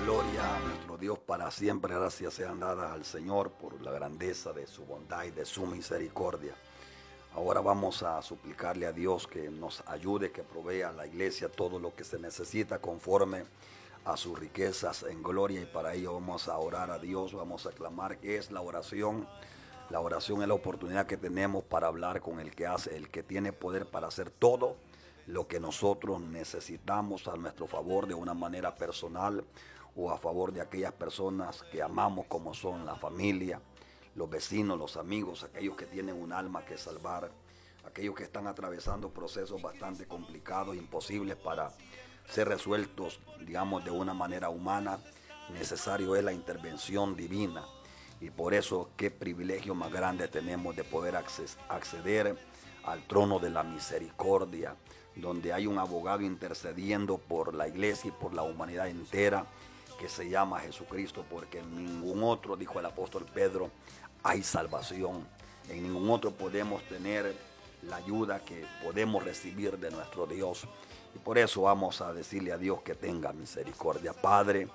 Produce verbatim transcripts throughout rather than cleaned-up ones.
gloria a nuestro Dios para siempre. Gracias sean dadas al Señor por la grandeza de su bondad y de su misericordia. Ahora vamos a suplicarle a Dios que nos ayude, que provea a la iglesia todo lo que se necesita conforme a sus riquezas en gloria, y para ello vamos a orar a Dios, vamos a clamar, que es la oración. La oración es la oportunidad que tenemos para hablar con el que hace, el que tiene poder para hacer todo lo que nosotros necesitamos a nuestro favor, de una manera personal o a favor de aquellas personas que amamos, como son la familia, los vecinos, los amigos, aquellos que tienen un alma que salvar, aquellos que están atravesando procesos bastante complicados, imposibles para ser resueltos, digamos, de una manera humana. Necesario es la intervención divina, y por eso qué privilegio más grande tenemos de poder acceder al trono de la misericordia, donde hay un abogado intercediendo por la iglesia y por la humanidad entera, que se llama Jesucristo, porque en ningún otro, dijo el apóstol Pedro, hay salvación. En ningún otro podemos tener la ayuda que podemos recibir de nuestro Dios. Y por eso vamos a decirle a Dios que tenga misericordia. Padre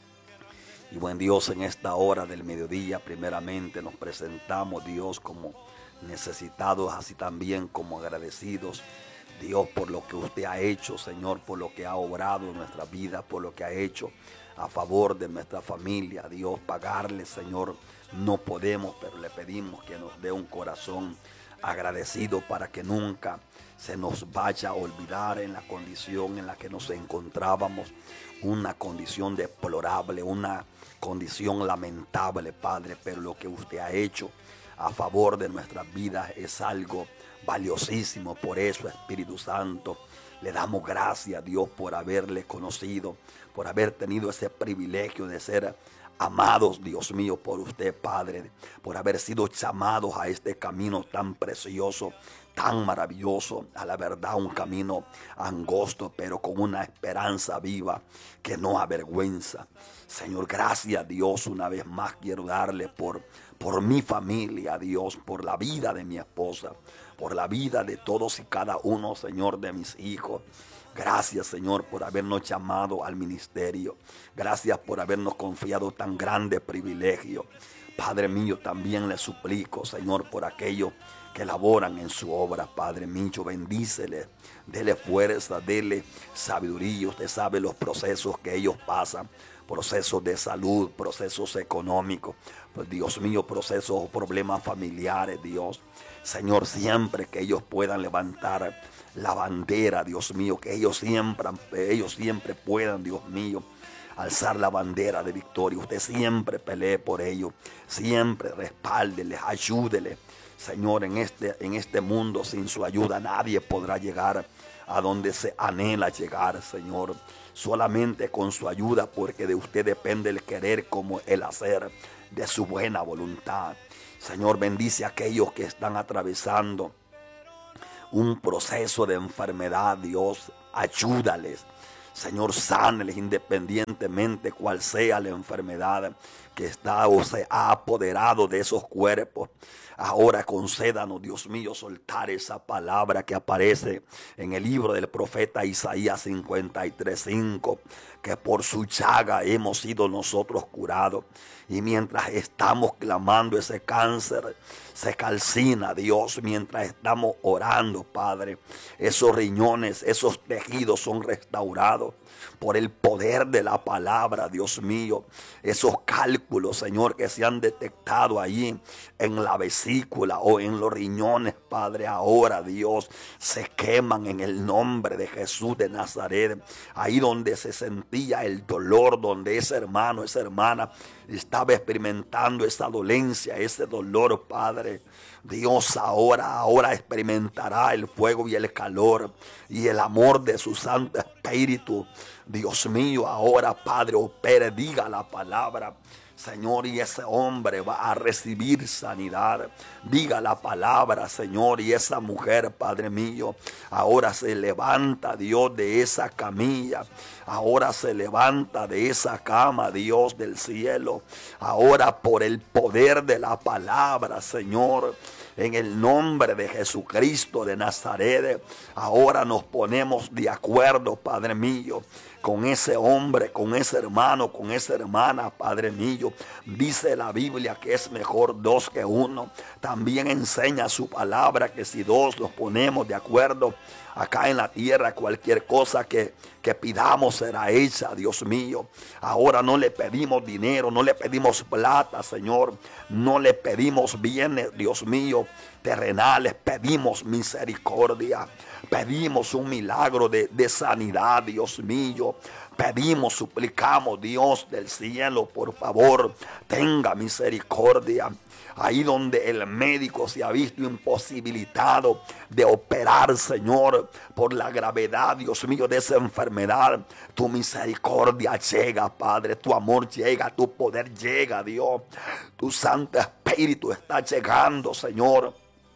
y buen Dios, en esta hora del mediodía, primeramente nos presentamos, Dios, como necesitados, así también como agradecidos, Dios, por lo que usted ha hecho, Señor, por lo que ha obrado en nuestra vida, por lo que ha hecho a favor de nuestra familia. Dios, pagarle, Señor, no podemos, pero le pedimos que nos dé un corazón agradecido para que nunca se nos vaya a olvidar en la condición en la que nos encontrábamos, una condición deplorable, una condición lamentable, Padre, pero lo que usted ha hecho a favor de nuestras vidas es algo valiosísimo. Por eso, Espíritu Santo, le damos gracias a Dios por haberle conocido, por haber tenido ese privilegio de ser amados, Dios mío, por usted, Padre, por haber sido llamados a este camino tan precioso, tan maravilloso, a la verdad un camino angosto, pero con una esperanza viva que no avergüenza. Señor, gracias, Dios, una vez más quiero darle por, por mi familia, Dios, por la vida de mi esposa, por la vida de todos y cada uno, Señor, de mis hijos. Gracias, Señor, por habernos llamado al ministerio. Gracias por habernos confiado tan grande privilegio. Padre mío, también le suplico, Señor, por aquellos que laboran en su obra. Padre mío, bendícele, dele fuerza, dele sabiduría. Usted sabe los procesos que ellos pasan, procesos de salud, procesos económicos, pues, Dios mío, procesos o problemas familiares, Dios. Señor, siempre que ellos puedan levantar la bandera, Dios mío, que ellos siempre, ellos siempre puedan, Dios mío, alzar la bandera de victoria. Usted siempre pelee por ellos, siempre respáldeles, ayúdeles. Señor, en este, en este mundo sin su ayuda nadie podrá llegar a donde se anhela llegar, Señor. Solamente con su ayuda, porque de usted depende el querer como el hacer de su buena voluntad. Señor, bendice a aquellos que están atravesando un proceso de enfermedad, Dios, ayúdales. Señor, sáneles independientemente cuál sea la enfermedad que está o se ha apoderado de esos cuerpos. Ahora concédanos, Dios mío, soltar esa palabra que aparece en el libro del profeta Isaías cincuenta y tres, cinco, que por su llaga hemos sido nosotros curados. Y mientras estamos clamando, ese cáncer se calcina, Dios, mientras estamos orando, Padre. Esos riñones, esos tejidos son restaurados por el poder de la palabra, Dios mío. Esos cálculos, Señor, que se han detectado allí en la vesícula o en los riñones, Padre, ahora, Dios, se queman en el nombre de Jesús de Nazaret. Ahí donde se sentía el dolor, donde ese hermano, esa hermana estaba experimentando esa dolencia, ese dolor, Padre, Dios, ahora, ahora experimentará el fuego y el calor y el amor de su Santo Espíritu. Dios mío, ahora, Padre, opere, diga la palabra, Señor, y ese hombre va a recibir sanidad. Diga la palabra, Señor, y esa mujer, Padre mío, ahora se levanta, Dios, de esa camilla. Ahora se levanta de esa cama, Dios del cielo. Ahora, por el poder de la palabra, Señor, en el nombre de Jesucristo de Nazaret, ahora nos ponemos de acuerdo, Padre mío, con ese hombre, con ese hermano, con esa hermana, Padre mío. Dice la Biblia que es mejor dos que uno. También enseña su palabra que si dos nos ponemos de acuerdo acá en la tierra, cualquier cosa que, que pidamos será hecha, Dios mío. Ahora no le pedimos dinero, no le pedimos plata, Señor. No le pedimos bienes, Dios mío, terrenales. Pedimos misericordia. Pedimos un milagro de, de sanidad, Dios mío. Pedimos, suplicamos, Dios del cielo, por favor, tenga misericordia. Ahí donde el médico se ha visto imposibilitado de operar, Señor, por la gravedad, Dios mío, de esa enfermedad. Tu misericordia llega, Padre. Tu amor llega, tu poder llega, Dios. Tu Santo Espíritu está llegando, Señor.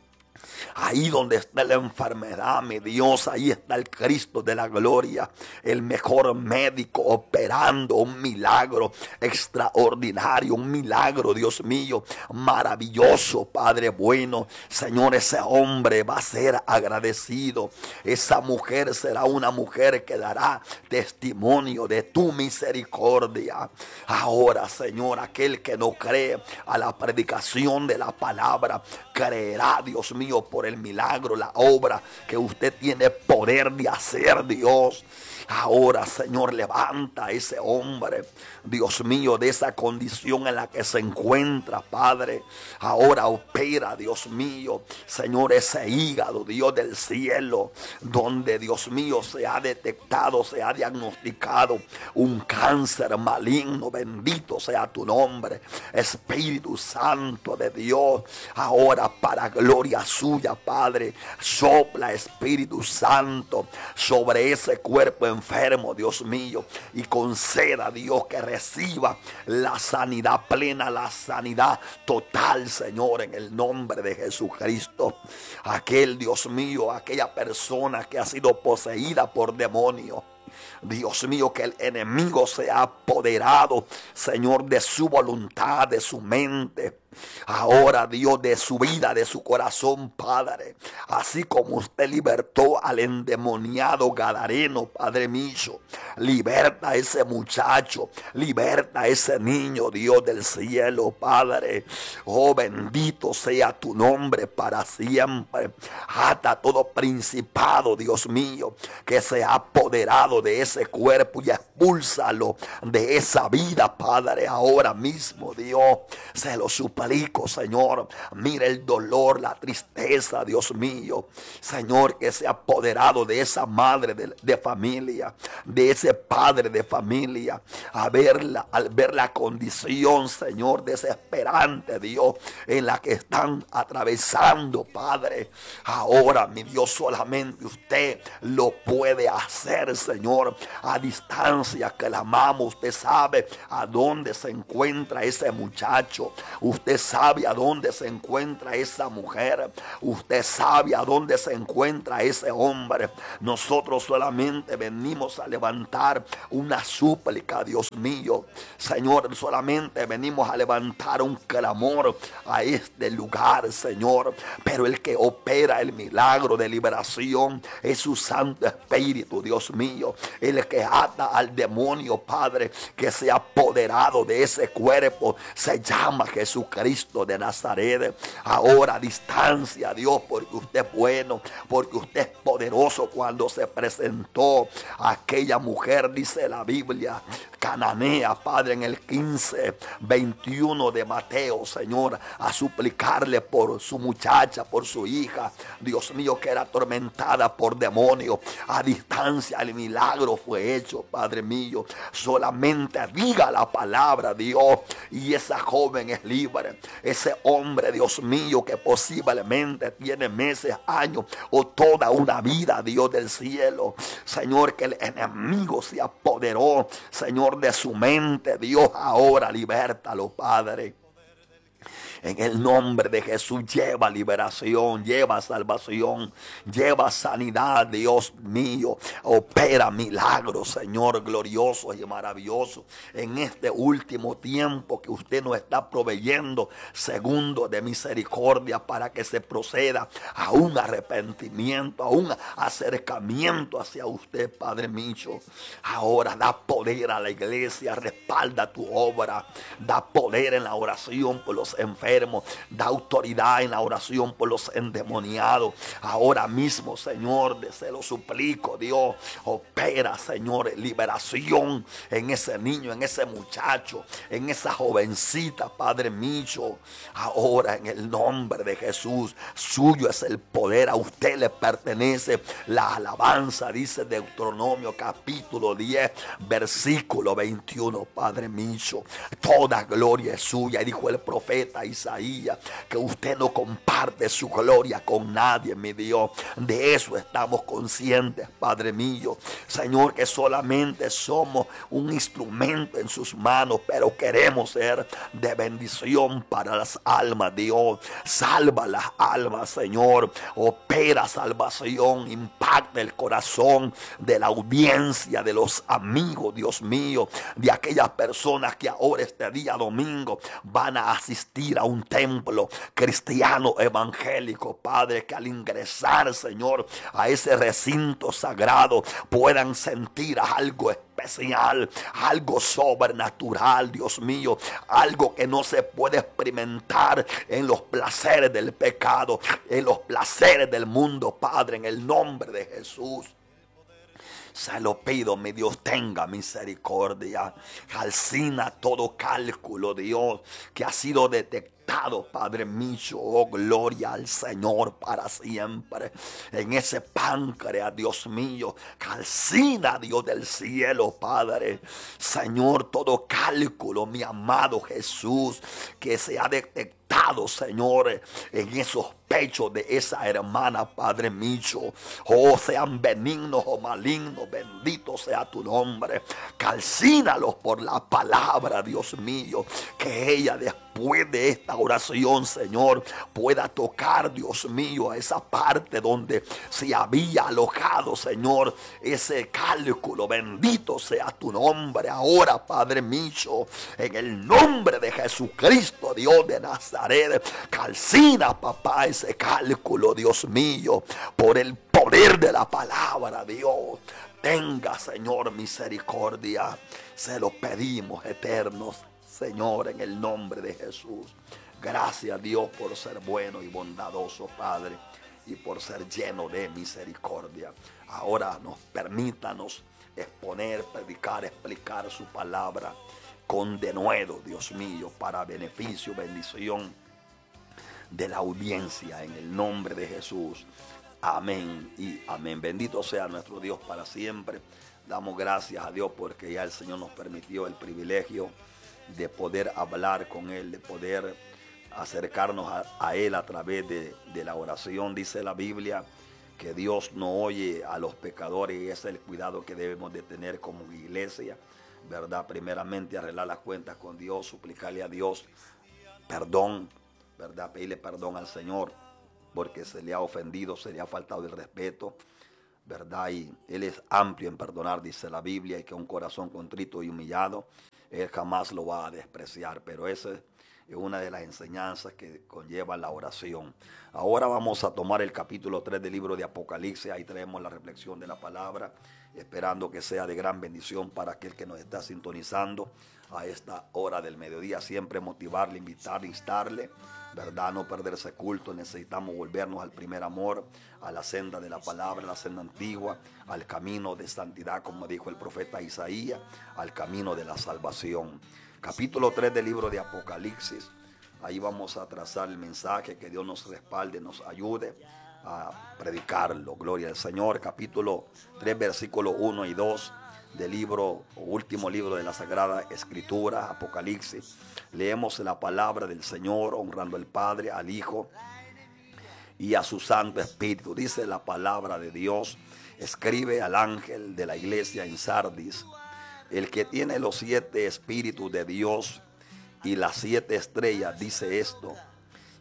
Ahí donde está la enfermedad, mi Dios, ahí está el Cristo de la gloria, el mejor médico operando un milagro extraordinario, un milagro, Dios mío, maravilloso, Padre bueno. Señor, ese hombre va a ser agradecido. Esa mujer será una mujer que dará testimonio de tu misericordia. Ahora, Señor, aquel que no cree a la predicación de la palabra, creerá, Dios mío, por el milagro, la obra que usted tiene poder de hacer, Dios. Ahora, Señor, levanta a ese hombre, Dios mío, de esa condición en la que se encuentra, Padre. Ahora opera, Dios mío, Señor, ese hígado, Dios del cielo, donde, Dios mío, se ha detectado, se ha diagnosticado un cáncer maligno. Bendito sea tu nombre, Espíritu Santo de Dios. Ahora, para gloria suya, Padre, sopla, Espíritu Santo, sobre ese cuerpo enfermo, Dios mío, y conceda, Dios, que reciba la sanidad plena, la sanidad total, Señor, en el nombre de Jesucristo. Aquel, Dios mío, aquella persona que ha sido poseída por demonios, Dios mío, que el enemigo se ha apoderado, Señor, de su voluntad, de su mente. Ahora, Dios, de su vida, de su corazón, Padre. Así como usted libertó al endemoniado gadareno, Padre mío. Liberta a ese muchacho, liberta a ese niño, Dios del cielo, Padre. Oh, bendito sea tu nombre para siempre. Ata todo principado, Dios mío, que se ha apoderado de ese cuerpo y expúlsalo de esa vida, Padre, ahora mismo, Dios. Se lo suplico, Señor. Mira el dolor, la tristeza, Dios mío, Señor, que se ha apoderado de esa madre de, de familia, de ese padre de familia, a verla, al ver la condición, Señor, desesperante, Dios, en la que están atravesando, Padre. Ahora, mi Dios, solamente usted lo puede hacer, Señor, a distancia que la amamos. Usted sabe a dónde se encuentra ese muchacho. Usted sabe a dónde se encuentra esa mujer. Usted sabe a dónde se encuentra ese hombre. Nosotros solamente venimos a levantar una súplica, Dios mío. Señor, solamente venimos a levantar un clamor a este lugar, Señor. Pero el que opera el milagro de liberación es su Santo Espíritu, Dios mío. El que ata al demonio, Padre, que se ha apoderado de ese cuerpo, se llama Jesucristo de Nazaret. Ahora a distancia, Dios, porque usted es bueno, porque usted es poderoso. Cuando se presentó aquella mujer, dice la Biblia, cananea, Padre, en el quince, veintiuno de Mateo, Señor, a suplicarle por su muchacha, por su hija, Dios mío, que era atormentada por demonios. A distancia el milagro fue hecho, Padre mío. Solamente diga la palabra, Dios, y esa joven es libre. Ese hombre, Dios mío, que posiblemente tiene meses, años o toda una vida, Dios del cielo, Señor, que el enemigo se apoderó, Señor, de su mente, Dios, ahora libértalo, Padre. En el nombre de Jesús, lleva liberación, lleva salvación, lleva sanidad, Dios mío. Opera milagros, Señor, glorioso y maravilloso. En este último tiempo que usted nos está proveyendo, segundo de misericordia, para que se proceda a un arrepentimiento, a un acercamiento hacia usted, Padre mío. Ahora da poder a la iglesia, respalda tu obra, da poder en la oración por los enfermos, da autoridad en la oración por los endemoniados. Ahora mismo, Señor, se lo suplico, Dios, opera, Señor, liberación en ese niño, en ese muchacho, en esa jovencita, Padre mío. Ahora, en el nombre de Jesús, suyo es el poder, a usted le pertenece la alabanza, dice Deuteronomio capítulo diez, versículo veintiuno, Padre mío. Toda gloria es suya. Y dijo el profeta Isaías que usted no comparte su gloria con nadie, mi Dios. De eso estamos conscientes, Padre mío. Señor, que solamente somos un instrumento en sus manos, pero queremos ser de bendición para las almas, Dios. Salva las almas, Señor. Opera salvación, impacta el corazón de la audiencia, de los amigos, Dios mío, de aquellas personas que ahora este día domingo van a asistir a un templo cristiano evangélico, Padre, que al ingresar, Señor, a ese recinto sagrado puedan sentir algo especial, algo sobrenatural, Dios mío, algo que no se puede experimentar en los placeres del pecado, en los placeres del mundo, Padre, en el nombre de Jesús. Se lo pido, mi Dios, tenga misericordia. Calcina todo cálculo, Dios, que ha sido detectado, Padre mío. Oh, gloria al Señor para siempre. En ese páncreas, Dios mío, calcina, Dios del cielo, Padre. Señor, todo cálculo, mi amado Jesús, que se ha detectado, Señor, en esos pechos de esa hermana, Padre mío. Oh, sean benignos o malignos, bendito sea tu nombre. Calcínalos por la palabra, Dios mío, que ella después de esta oración, Señor, pueda tocar, Dios mío, a esa parte donde se había alojado, Señor, ese cálculo. Bendito sea tu nombre ahora, Padre mío, en el nombre de Jesucristo, Dios de Nazaret. Calcina, papá, ese cálculo, Dios mío, por el poder de la palabra, Dios. Tenga, Señor, misericordia. Se lo pedimos, eternos, Señor, en el nombre de Jesús. Gracias, Dios, por ser bueno y bondadoso, Padre, y por ser lleno de misericordia. Ahora nos permítanos exponer, predicar, explicar su palabra con denuedo, Dios mío, para beneficio, bendición de la audiencia, en el nombre de Jesús. Amén y amén. Bendito sea nuestro Dios para siempre. Damos gracias a Dios porque ya el Señor nos permitió el privilegio de poder hablar con Él, de poder acercarnos a, a Él a través de, de la oración. Dice la Biblia que Dios no oye a los pecadores, y ese es el cuidado que debemos de tener como iglesia, ¿verdad? Primeramente arreglar las cuentas con Dios, suplicarle a Dios perdón, ¿verdad? Pedirle perdón al Señor porque se le ha ofendido, se le ha faltado el respeto, ¿verdad? Y Él es amplio en perdonar, dice la Biblia, y que un corazón contrito y humillado, Él jamás lo va a despreciar. Pero esa es una de las enseñanzas que conlleva la oración. Ahora vamos a tomar el capítulo tres del libro de Apocalipsis. Ahí traemos la reflexión de la palabra, esperando que sea de gran bendición para aquel que nos está sintonizando a esta hora del mediodía. Siempre motivarle, invitarle, instarle, ¿verdad? No perderse culto. Necesitamos volvernos al primer amor, a la senda de la palabra, a la senda antigua, al camino de santidad, como dijo el profeta Isaías, al camino de la salvación. Capítulo tres del libro de Apocalipsis. Ahí vamos a trazar el mensaje, que Dios nos respalde, nos ayude a predicarlo. Gloria al Señor. Capítulo tres, versículos uno y dos del libro, último libro de la Sagrada Escritura, Apocalipsis. Leemos la palabra del Señor, honrando al Padre, al Hijo y a su Santo Espíritu. Dice la palabra de Dios: escribe al ángel de la iglesia en Sardis, el que tiene los siete espíritus de Dios y las siete estrellas, dice esto: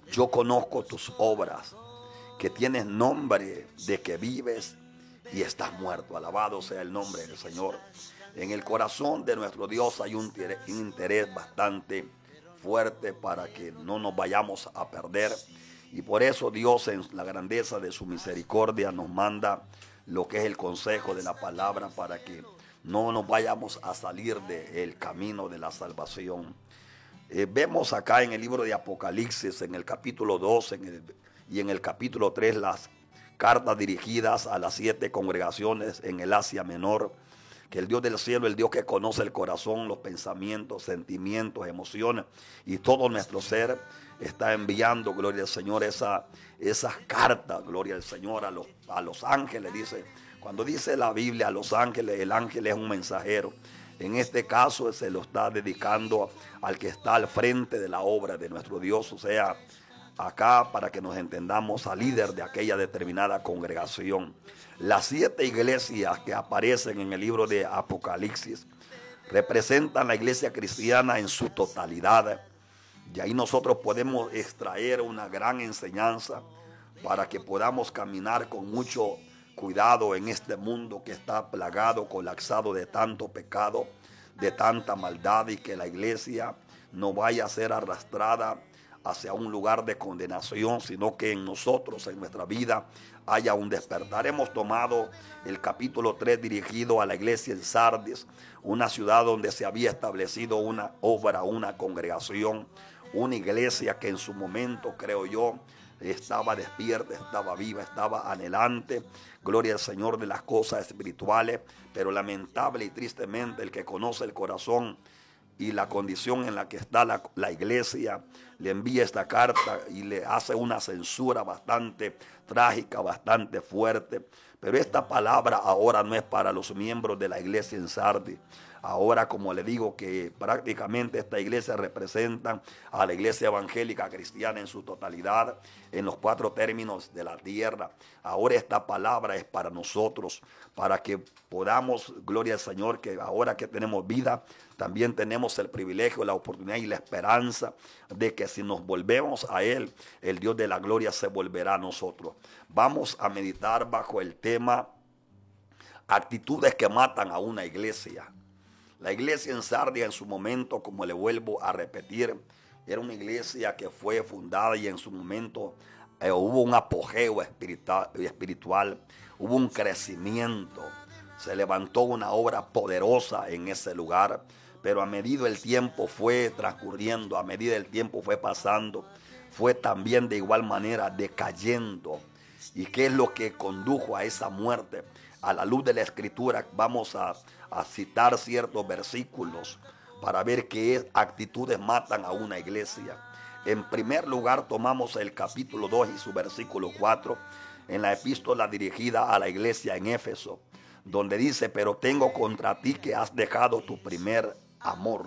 yo conozco tus obras, que tienes nombre de que vives y estás muerto. Alabado sea el nombre del Señor. En el corazón de nuestro Dios hay un interés bastante fuerte para que no nos vayamos a perder. Y por eso Dios, en la grandeza de su misericordia, nos manda lo que es el consejo de la palabra para que no nos vayamos a salir del camino de la salvación. Eh, vemos acá en el libro de Apocalipsis, en el capítulo dos en el, y en el capítulo tres, las cartas dirigidas a las siete congregaciones en el Asia Menor, que el Dios del cielo, el Dios que conoce el corazón, los pensamientos, sentimientos, emociones y todo nuestro ser, está enviando, gloria al Señor, esa, esas cartas, gloria al Señor, a los, a los ángeles. Dice, cuando dice la Biblia a los ángeles, el ángel es un mensajero. En este caso se lo está dedicando al que está al frente de la obra de nuestro Dios, o sea, acá, para que nos entendamos, al líder de aquella determinada congregación. Las siete iglesias que aparecen en el libro de Apocalipsis representan la iglesia cristiana en su totalidad. Y ahí nosotros podemos extraer una gran enseñanza para que podamos caminar con mucho cuidado en este mundo que está plagado, colapsado de tanto pecado, de tanta maldad, y que la iglesia no vaya a ser arrastrada hacia un lugar de condenación, sino que en nosotros, en nuestra vida, haya un despertar. Hemos tomado el capítulo tres dirigido a la iglesia en Sardis, una ciudad donde se había establecido una obra, una congregación, una iglesia que en su momento, creo yo, estaba despierta, estaba viva, estaba anhelante, gloria al Señor, de las cosas espirituales. Pero lamentable y tristemente, el que conoce el corazón y la condición en la que está la, la iglesia, le envía esta carta y le hace una censura bastante trágica, bastante fuerte. Pero esta palabra ahora no es para los miembros de la iglesia en Sardis. Ahora, como le digo, que prácticamente esta iglesia representa a la iglesia evangélica cristiana en su totalidad, en los cuatro términos de la tierra. Ahora esta palabra es para nosotros, para que podamos, gloria al Señor, que ahora que tenemos vida, también tenemos el privilegio, la oportunidad y la esperanza de que si nos volvemos a Él, el Dios de la gloria se volverá a nosotros. Vamos a meditar bajo el tema actitudes que matan a una iglesia. La iglesia en Sardia en su momento, como le vuelvo a repetir, era una iglesia que fue fundada y en su momento eh, hubo un apogeo espiritual, espiritual, hubo un crecimiento, se levantó una obra poderosa en ese lugar, pero a medida el tiempo fue transcurriendo, a medida el tiempo fue pasando, fue también de igual manera decayendo. ¿Y qué es lo que condujo a esa muerte? A la luz de la Escritura vamos a, a citar ciertos versículos para ver qué actitudes matan a una iglesia. En primer lugar, tomamos el capítulo dos y su versículo cuatro en la epístola dirigida a la iglesia en Éfeso, donde dice: pero tengo contra ti que has dejado tu primer amor.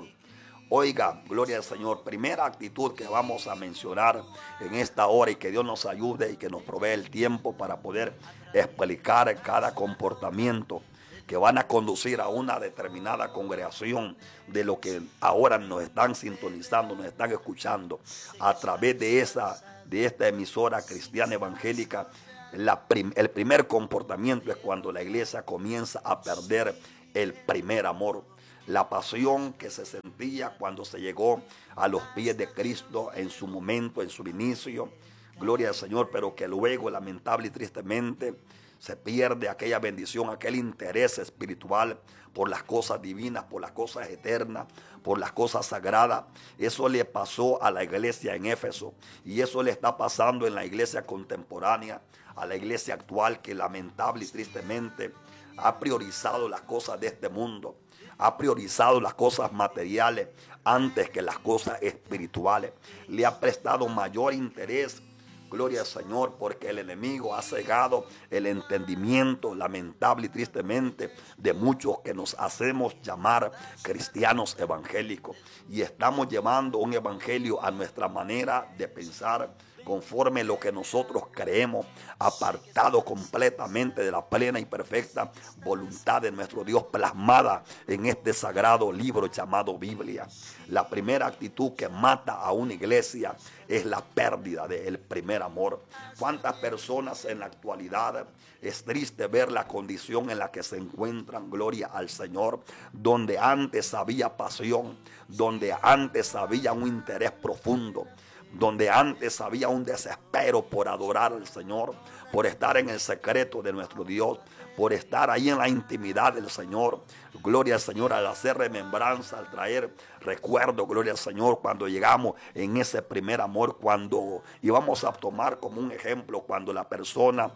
Oiga, gloria al Señor, primera actitud que vamos a mencionar en esta hora, y que Dios nos ayude y que nos provee el tiempo para poder explicar cada comportamiento que van a conducir a una determinada congregación, de lo que ahora nos están sintonizando, nos están escuchando a través de esa, de esta emisora cristiana evangélica. La prim, el primer comportamiento es cuando la iglesia comienza a perder el primer amor. La pasión que se sentía cuando se llegó a los pies de Cristo en su momento, en su inicio, gloria al Señor, pero que luego, lamentable y tristemente, se pierde aquella bendición, aquel interés espiritual por las cosas divinas, por las cosas eternas, por las cosas sagradas. Eso le pasó a la iglesia en Éfeso, y eso le está pasando en la iglesia contemporánea, a la iglesia actual, que lamentable y tristemente ha priorizado las cosas de este mundo, ha priorizado las cosas materiales antes que las cosas espirituales. Le ha prestado mayor interés, gloria al Señor, porque el enemigo ha cegado el entendimiento, lamentable y tristemente, de muchos que nos hacemos llamar cristianos evangélicos, y estamos llevando un evangelio a nuestra manera de pensar, conforme lo que nosotros creemos, apartado completamente de la plena y perfecta voluntad de nuestro Dios plasmada en este sagrado libro llamado Biblia. La primera actitud que mata a una iglesia es la pérdida del primer amor. ¿Cuántas personas en la actualidad es triste ver la condición en la que se encuentran? Gloria al Señor, donde antes había pasión, donde antes había un interés profundo, donde antes había un desespero por adorar al Señor, por estar en el secreto de nuestro Dios, por estar ahí en la intimidad del Señor. Gloria al Señor, al hacer remembranza, al traer recuerdo, gloria al Señor, cuando llegamos en ese primer amor, cuando íbamos a tomar como un ejemplo, cuando la persona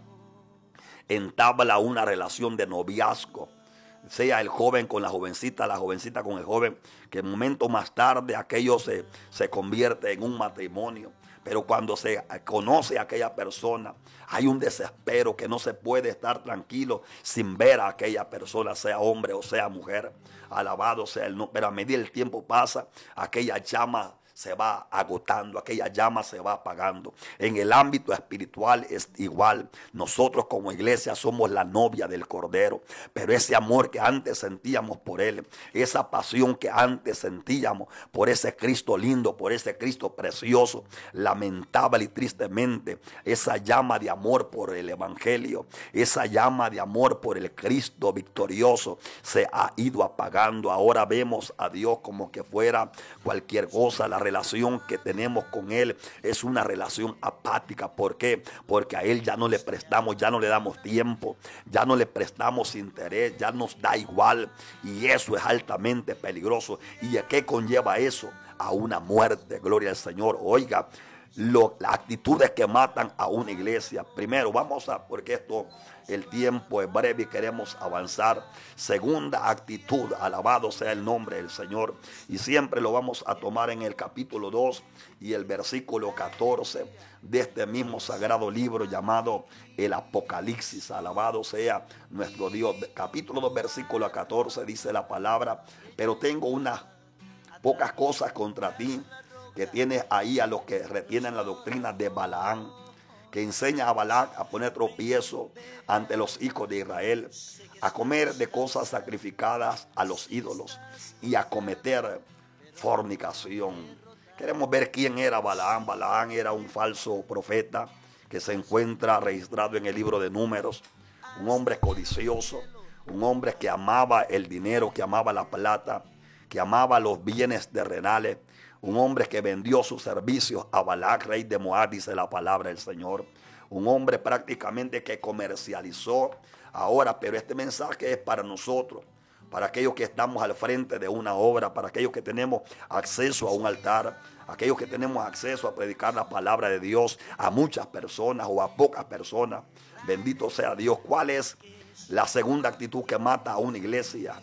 entabla una relación de noviazgo, sea el joven con la jovencita, la jovencita con el joven, que un momento más tarde aquello se, se convierte en un matrimonio. Pero cuando se conoce a aquella persona, hay un desespero que no se puede estar tranquilo sin ver a aquella persona, sea hombre o sea mujer. Alabado sea el nombre. Pero a medida el tiempo pasa, aquella llama se va agotando, aquella llama se va apagando. En el ámbito espiritual es igual. Nosotros como iglesia somos la novia del Cordero, pero ese amor que antes sentíamos por Él, esa pasión que antes sentíamos por ese Cristo lindo, por ese Cristo precioso, lamentable y tristemente, esa llama de amor por el Evangelio, esa llama de amor por el Cristo victorioso se ha ido apagando. Ahora vemos a Dios como que fuera cualquier cosa. La relación que tenemos con Él es una relación apática. ¿Por qué? Porque a Él ya no le prestamos, ya no le damos tiempo, ya no le prestamos interés, ya nos da igual, y eso es altamente peligroso. ¿Y a qué conlleva eso? A una muerte. Gloria al Señor. Oiga, lo, las actitudes que matan a una iglesia. Primero, vamos a, porque esto, el tiempo es breve y queremos avanzar. Segunda actitud, alabado sea el nombre del Señor. Y siempre lo vamos a tomar en el capítulo dos y el versículo catorce de este mismo sagrado libro llamado el Apocalipsis. Alabado sea nuestro Dios. Capítulo dos, versículo catorce, dice la palabra: pero tengo unas pocas cosas contra ti, que tienes ahí a los que retienen la doctrina de Balaam, que enseña a Balac a poner tropiezo ante los hijos de Israel, a comer de cosas sacrificadas a los ídolos y a cometer fornicación. Queremos ver quién era Balaam. Balaam era un falso profeta que se encuentra registrado en el libro de Números, un hombre codicioso, un hombre que amaba el dinero, que amaba la plata, que amaba los bienes terrenales. Un hombre que vendió sus servicios a Balac, rey de Moab, dice la palabra del Señor. Un hombre prácticamente que comercializó. Ahora, pero este mensaje es para nosotros, para aquellos que estamos al frente de una obra, para aquellos que tenemos acceso a un altar, aquellos que tenemos acceso a predicar la palabra de Dios a muchas personas o a pocas personas. Bendito sea Dios. ¿Cuál es la segunda actitud que mata a una iglesia?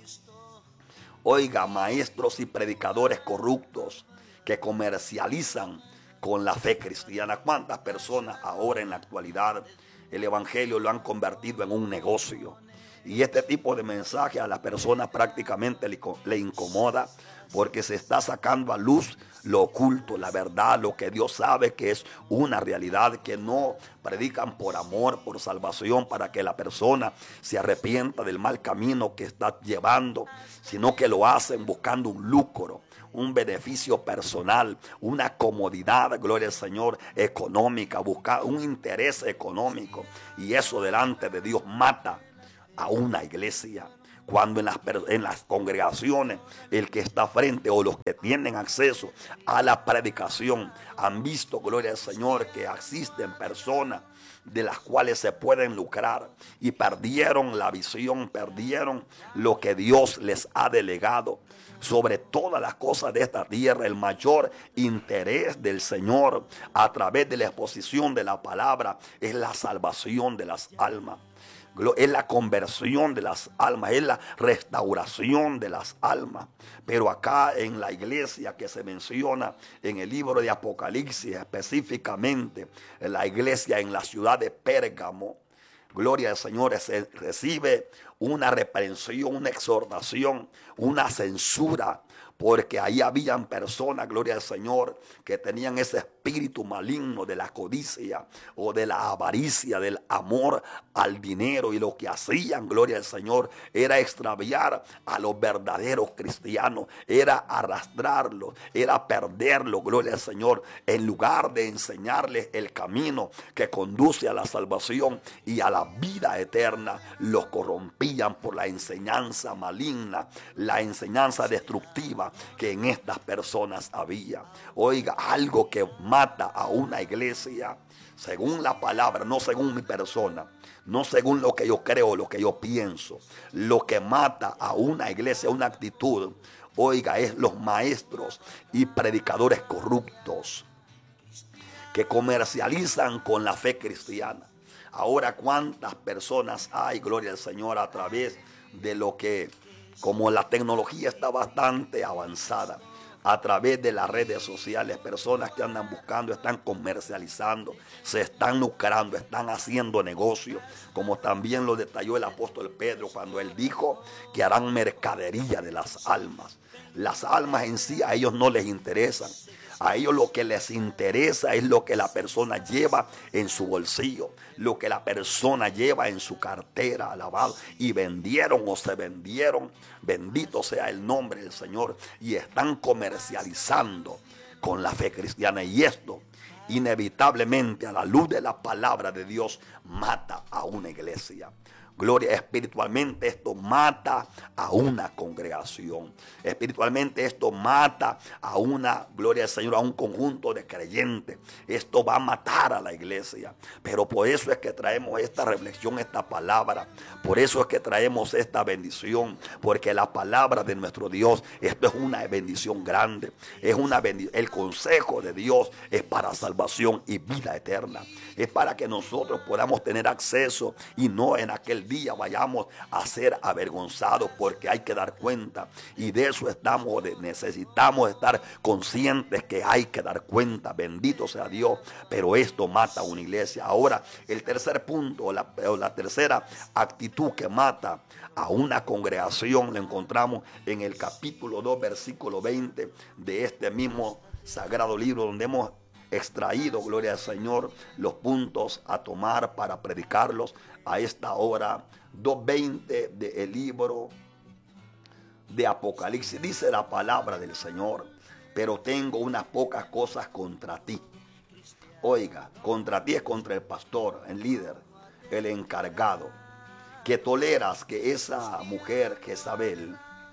Oiga, maestros y predicadores corruptos que comercializan con la fe cristiana. ¿Cuántas personas ahora en la actualidad el evangelio lo han convertido en un negocio? Y este tipo de mensaje a las personas prácticamente le, le incomoda, porque se está sacando a luz lo oculto, la verdad, lo que Dios sabe que es una realidad, que no predican por amor, por salvación, para que la persona se arrepienta del mal camino que está llevando, sino que lo hacen buscando un lucro, un beneficio personal, una comodidad, gloria al Señor, económica, buscar un interés económico. Y eso delante de Dios mata a una iglesia. Cuando en las, en las congregaciones el que está frente o los que tienen acceso a la predicación han visto, gloria al Señor, que existen personas de las cuales se pueden lucrar, y perdieron la visión, perdieron lo que Dios les ha delegado. Sobre todas las cosas de esta tierra, el mayor interés del Señor a través de la exposición de la palabra es la salvación de las almas. Es la conversión de las almas, es la restauración de las almas. Pero acá en la iglesia que se menciona en el libro de Apocalipsis, específicamente en la iglesia en la ciudad de Pérgamo, gloria al Señor, se recibe una reprensión, una exhortación, una censura porque ahí habían personas, gloria al Señor, que tenían ese espíritu maligno de la codicia o de la avaricia, del amor al dinero, y lo que hacían, gloria al Señor, era extraviar a los verdaderos cristianos, era arrastrarlos, era perderlos, gloria al Señor, en lugar de enseñarles el camino que conduce a la salvación y a la vida eterna. Los corrompían por la enseñanza maligna, la enseñanza destructiva que en estas personas había. Oiga, algo que mata a una iglesia, según la palabra, no según mi persona, no según lo que yo creo, lo que yo pienso, lo que mata a una iglesia, una actitud, oiga, es los maestros y predicadores corruptos que comercializan con la fe cristiana. Ahora, cuántas personas hay, gloria al Señor, a través de lo que, como la tecnología está bastante avanzada, a través de las redes sociales, personas que andan buscando, están comercializando, se están lucrando, están haciendo negocio, como también lo detalló el apóstol Pedro cuando él dijo que harán mercadería de las almas. Las almas en sí a ellos no les interesan. A ellos lo que les interesa es lo que la persona lleva en su bolsillo, lo que la persona lleva en su cartera, alabado. Y vendieron o se vendieron, bendito sea el nombre del Señor, y están comercializando con la fe cristiana. Y esto, inevitablemente, a la luz de la palabra de Dios, mata a una iglesia. Gloria, espiritualmente esto mata a una congregación. Espiritualmente esto mata a una, gloria al Señor, a un conjunto de creyentes. Esto va a matar a la iglesia. Pero por eso es que traemos esta reflexión, esta palabra. Por eso es que traemos esta bendición. Porque la palabra de nuestro Dios, esto es una bendición grande. Es una bendición. El consejo de Dios es para salvación y vida eterna. Es para que nosotros podamos tener acceso y no en aquel día vayamos a ser avergonzados, porque hay que dar cuenta, y de eso estamos, necesitamos estar conscientes que hay que dar cuenta. Bendito sea Dios, pero esto mata a una iglesia. Ahora, el tercer punto, la, la tercera actitud que mata a una congregación, lo encontramos en el capítulo dos, versículo veinte de este mismo sagrado libro, donde hemos extraído, gloria al Señor, los puntos a tomar para predicarlos a esta hora. Dos veinte del libro de Apocalipsis. Dice la palabra del Señor: pero tengo unas pocas cosas contra ti. Oiga, contra ti es contra el pastor, el líder, el encargado, que toleras que esa mujer, Jezabel,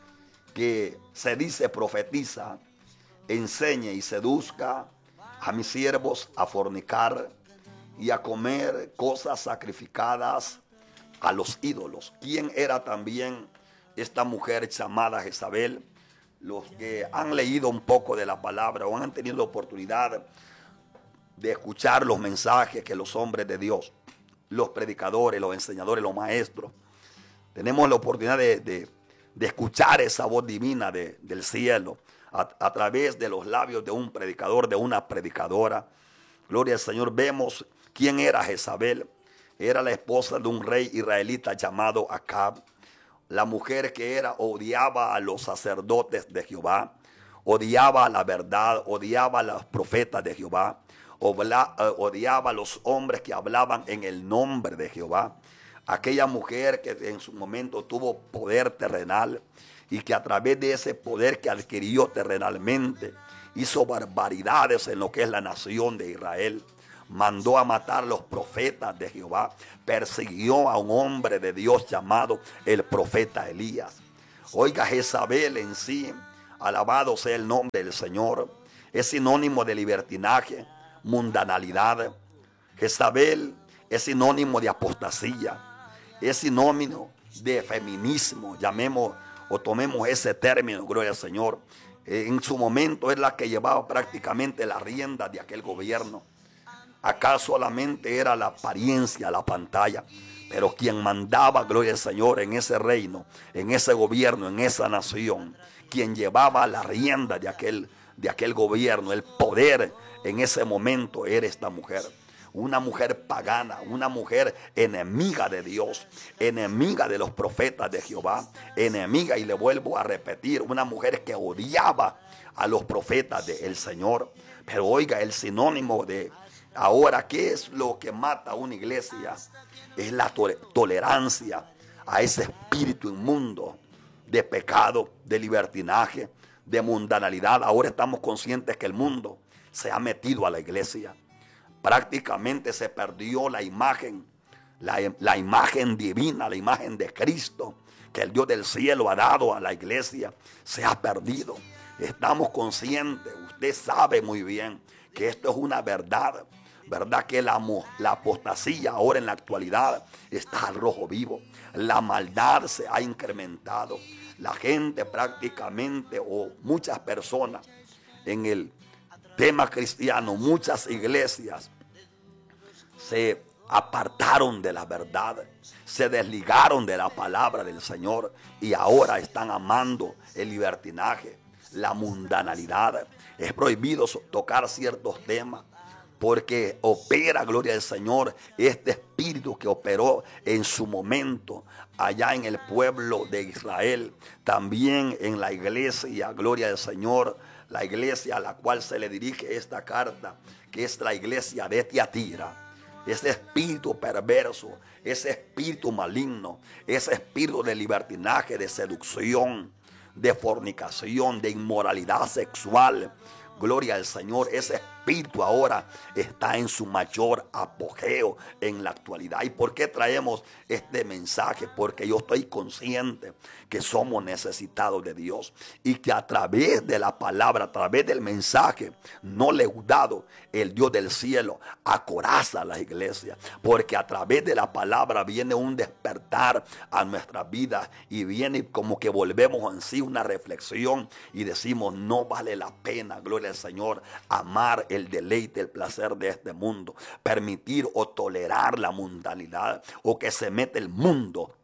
que se dice profetiza, enseñe y seduzca a mis siervos a fornicar y a comer cosas sacrificadas a los ídolos. ¿Quién era también esta mujer llamada Jezabel? Los que han leído un poco de la palabra o han tenido la oportunidad de escuchar los mensajes que los hombres de Dios, los predicadores, los enseñadores, los maestros, tenemos la oportunidad de, de, de escuchar esa voz divina de, del cielo a, a través de los labios de un predicador, de una predicadora. Gloria al Señor. Vemos quién era Jezabel. Era la esposa de un rey israelita llamado Acab. La mujer que era, odiaba a los sacerdotes de Jehová, odiaba la verdad, odiaba a los profetas de Jehová, odiaba a los hombres que hablaban en el nombre de Jehová. Aquella mujer que en su momento tuvo poder terrenal y que a través de ese poder que adquirió terrenalmente hizo barbaridades en lo que es la nación de Israel. Mandó a matar a los profetas de Jehová. Persiguió a un hombre de Dios llamado el profeta Elías. Oiga, Jezabel en sí, alabado sea el nombre del Señor, es sinónimo de libertinaje, mundanalidad. Jezabel es sinónimo de apostasía, es sinónimo de feminismo, llamemos o tomemos ese término, gloria al Señor. En su momento es la que llevaba prácticamente la rienda de aquel gobierno. Acá solamente era la apariencia, la pantalla, pero quien mandaba, gloria al Señor, en ese reino, en ese gobierno, en esa nación, quien llevaba la rienda de aquel, de aquel gobierno, el poder en ese momento, era esta mujer. una mujer pagana, una mujer enemiga de Dios, enemiga de los profetas de Jehová, enemiga, y le vuelvo a repetir, una mujer que odiaba a los profetas del Señor. Pero oiga, el sinónimo de ahora, ¿qué es lo que mata a una iglesia? Es la tol- tolerancia a ese espíritu inmundo de pecado, de libertinaje, de mundanalidad. Ahora estamos conscientes que el mundo se ha metido a la iglesia. Prácticamente se perdió la imagen, la, la imagen divina, la imagen de Cristo que el Dios del cielo ha dado a la iglesia. Se ha perdido. Estamos conscientes, usted sabe muy bien que esto es una verdad. ¿Verdad que la, la apostasía ahora en la actualidad está al rojo vivo? La maldad se ha incrementado. La gente prácticamente, o muchas personas en el tema cristiano, muchas iglesias se apartaron de la verdad, se desligaron de la palabra del Señor y ahora están amando el libertinaje, la mundanalidad. Es prohibido tocar ciertos temas, porque opera, gloria al Señor, este espíritu que operó en su momento allá en el pueblo de Israel, también en la iglesia, gloria al Señor, la iglesia a la cual se le dirige esta carta, que es la iglesia de Tiatira. Ese espíritu perverso, ese espíritu maligno, ese espíritu de libertinaje, de seducción, de fornicación, de inmoralidad sexual, gloria al Señor, ese espíritu ahora está en su mayor apogeo en la actualidad. ¿Y por qué traemos este mensaje? Porque yo estoy consciente que somos necesitados de Dios y que a través de la palabra, a través del mensaje no leudado, el Dios del cielo acoraza a las iglesias, porque a través de la palabra viene un despertar a nuestras vidas y viene como que volvemos en sí una reflexión y decimos: no vale la pena, gloria al Señor, amar el deleite, el placer de este mundo, permitir o tolerar la mundanalidad, o que se mete el mundo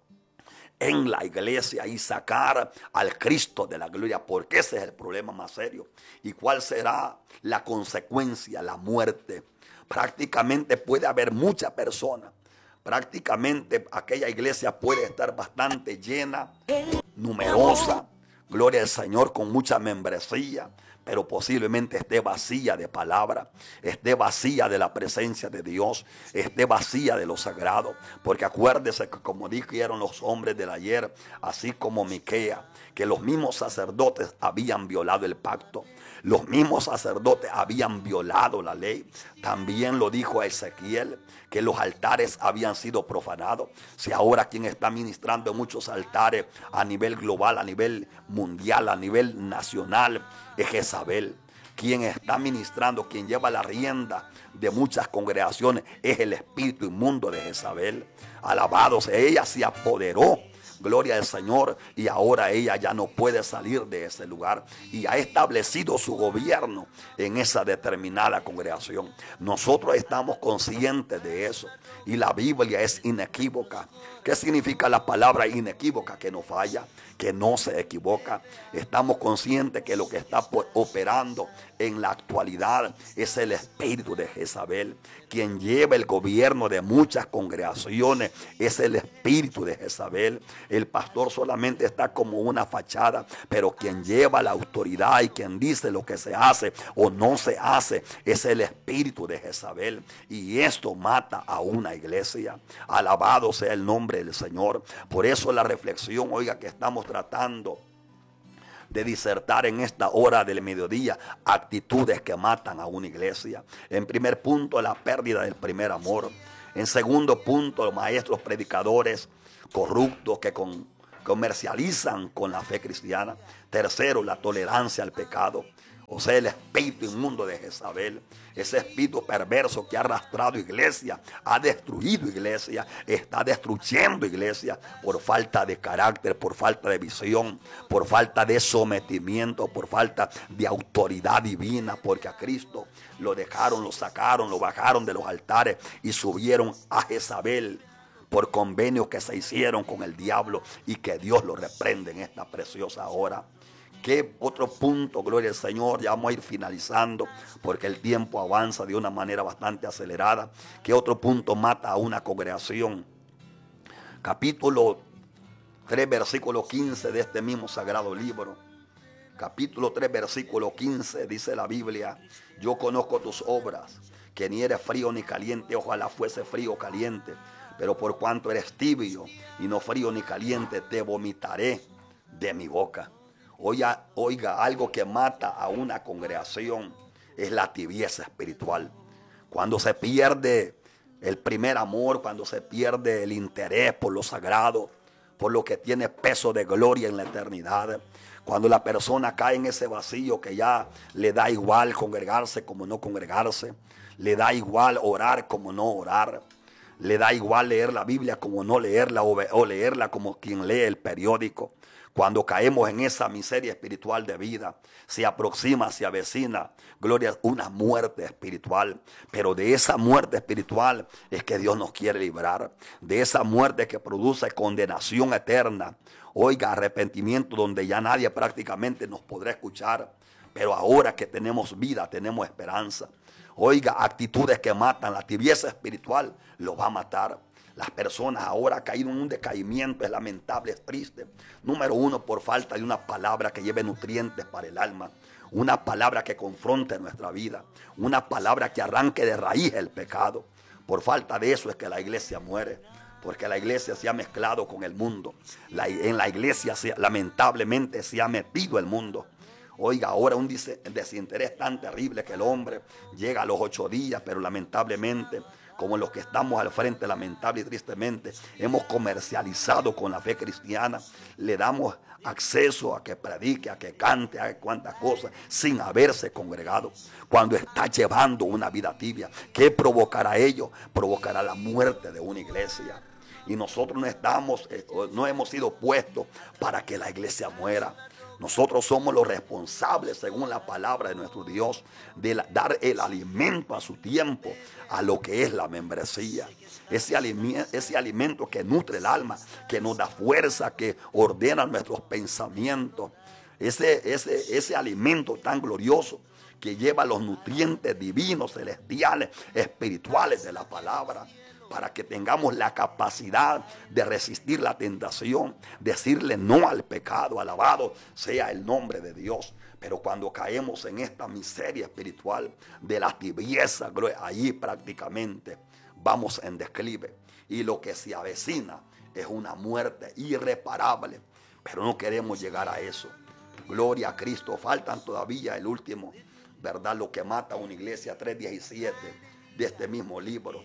en la iglesia y sacar al Cristo de la gloria, porque ese es el problema más serio. ¿Y cuál será la consecuencia? La muerte. Prácticamente puede haber muchas personas, prácticamente aquella iglesia puede estar bastante llena, numerosa, gloria al Señor, con mucha membresía, pero posiblemente esté vacía de palabra, esté vacía de la presencia de Dios, esté vacía de lo sagrado. Porque acuérdese que, como dijeron los hombres del ayer, así como Miquea, que los mismos sacerdotes habían violado el pacto, los mismos sacerdotes habían violado la ley. También lo dijo Ezequiel, que los altares habían sido profanados. Si ahora quien está ministrando en muchos altares a nivel global, a nivel mundial, a nivel nacional, es Jezabel. Quien está ministrando, quien lleva la rienda de muchas congregaciones, es el espíritu inmundo de Jezabel. Alabado sea, ella se apoderó, gloria al Señor, y ahora ella ya no puede salir de ese lugar y ha establecido su gobierno en esa determinada congregación. Nosotros estamos conscientes de eso y la Biblia es inequívoca. ¿Qué significa la palabra inequívoca? Que no falla, que no se equivoca. Estamos conscientes que lo que está operando en la actualidad es el espíritu de Jezabel. Quien lleva el gobierno de muchas congregaciones es el espíritu de Jezabel. El pastor solamente está como una fachada, pero quien lleva la autoridad y quien dice lo que se hace o no se hace es el espíritu de Jezabel. Y esto mata a una iglesia. Alabado sea el nombre del Señor. Por eso la reflexión, oiga, que estamos tratando de disertar en esta hora del mediodía, actitudes que matan a una iglesia. En primer punto, la pérdida del primer amor. En segundo punto, los maestros predicadores corruptos que con, comercializan con la fe cristiana. Tercero, la tolerancia al pecado. O sea, el espíritu inmundo de Jezabel, ese espíritu perverso que ha arrastrado iglesia, ha destruido iglesia, está destruyendo iglesia por falta de carácter, por falta de visión, por falta de sometimiento, por falta de autoridad divina, porque a Cristo lo dejaron, lo sacaron, lo bajaron de los altares y subieron a Jezabel por convenios que se hicieron con el diablo, y que Dios lo reprende en esta preciosa hora. ¿Qué otro punto, gloria al Señor? Ya vamos a ir finalizando porque el tiempo avanza de una manera bastante acelerada. ¿Qué otro punto mata a una congregación? Capítulo tres, versículo quince de este mismo sagrado libro. Capítulo tres, versículo quince, dice la Biblia: yo conozco tus obras, que ni eres frío ni caliente, ojalá fuese frío o caliente, pero por cuanto eres tibio y no frío ni caliente, te vomitaré de mi boca. Oiga, oiga, algo que mata a una congregación es la tibieza espiritual. Cuando se pierde el primer amor, cuando se pierde el interés por lo sagrado, por lo que tiene peso de gloria en la eternidad. Cuando la persona cae en ese vacío que ya le da igual congregarse como no congregarse, le da igual orar como no orar, le da igual leer la Biblia como no leerla, o leerla como quien lee el periódico. Cuando caemos en esa miseria espiritual de vida, se aproxima, se avecina, gloria, una muerte espiritual. Pero de esa muerte espiritual es que Dios nos quiere librar. De esa muerte que produce condenación eterna. Oiga, arrepentimiento donde ya nadie prácticamente nos podrá escuchar. Pero ahora que tenemos vida, tenemos esperanza. Oiga, actitudes que matan, la tibieza espiritual lo va a matar. Las personas ahora han caído en un decaimiento, es lamentable, es triste. Número uno, por falta de una palabra que lleve nutrientes para el alma. Una palabra que confronte nuestra vida. Una palabra que arranque de raíz el pecado. Por falta de eso es que la iglesia muere. Porque la iglesia se ha mezclado con el mundo. La, en la iglesia se, lamentablemente se ha metido el mundo. Oiga, ahora un desinterés tan terrible que el hombre llega a los ocho días, pero lamentablemente, como los que estamos al frente, lamentable y tristemente, hemos comercializado con la fe cristiana. Le damos acceso a que predique, a que cante, a cuantas cosas, sin haberse congregado. Cuando está llevando una vida tibia, ¿qué provocará ello? Provocará la muerte de una iglesia. Y nosotros no estamos, eh, no hemos sido puestos para que la iglesia muera. Nosotros somos los responsables, según la palabra de nuestro Dios, de la, dar el alimento a su tiempo, a lo que es la membresía. Ese alimento, ese alimento que nutre el alma, que nos da fuerza, que ordena nuestros pensamientos. Ese, ese, ese alimento tan glorioso que lleva los nutrientes divinos, celestiales, espirituales de la palabra. Para que tengamos la capacidad de resistir la tentación, decirle no al pecado, alabado sea el nombre de Dios. Pero cuando caemos en esta miseria espiritual de la tibieza, allí prácticamente vamos en declive. Y lo que se avecina es una muerte irreparable. Pero no queremos llegar a eso. Gloria a Cristo. Faltan todavía el último, ¿verdad? Lo que mata a una iglesia, tres diecisiete de este mismo libro.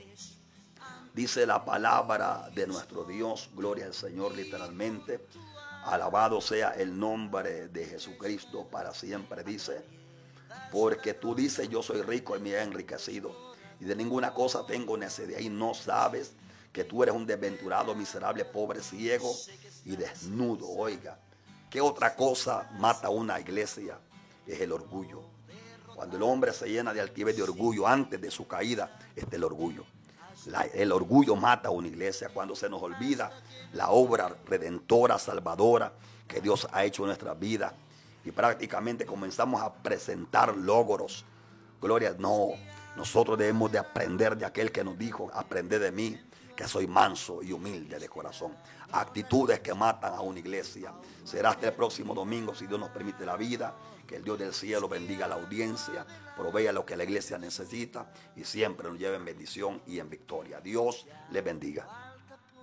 Dice la palabra de nuestro Dios, gloria al Señor literalmente. Alabado sea el nombre de Jesucristo para siempre, dice. Porque tú dices, yo soy rico y me he enriquecido, y de ninguna cosa tengo necesidad, y no sabes que tú eres un desventurado, miserable, pobre, ciego y desnudo. Oiga, ¿qué otra cosa mata a una iglesia? Es el orgullo. Cuando el hombre se llena de altivez, de orgullo, antes de su caída, está el orgullo. La, el orgullo mata a una iglesia cuando se nos olvida la obra redentora, salvadora que Dios ha hecho en nuestras vidas. Y prácticamente comenzamos a presentar logros. Gloria, no. Nosotros debemos de aprender de aquel que nos dijo, aprended de mí, que soy manso y humilde de corazón. Actitudes que matan a una iglesia. Será hasta el próximo domingo, si Dios nos permite la vida. Que el Dios del cielo bendiga a la audiencia, provea lo que la iglesia necesita y siempre nos lleve en bendición y en victoria. Dios les bendiga.